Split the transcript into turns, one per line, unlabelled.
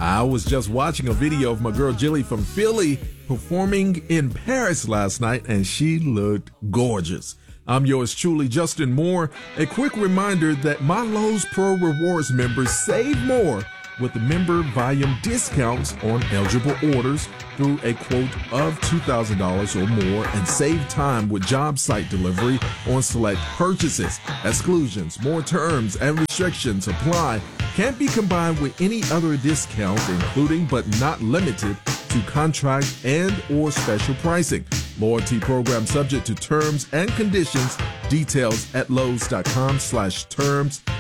I was just watching a video of my girl Jilly from Philly performing in Paris last night, and she looked gorgeous. I'm yours truly, Justin Moore. A quick reminder that my Lowe's Pro Rewards members save more with the member volume discounts on eligible orders through a quote of $2,000 or more, and save time with job site delivery on select purchases. Exclusions, more terms, and restrictions apply. Can't be combined with any other discount, including but not limited to contract and or special pricing. Loyalty program subject to terms and conditions. Details at Lowe's.com/terms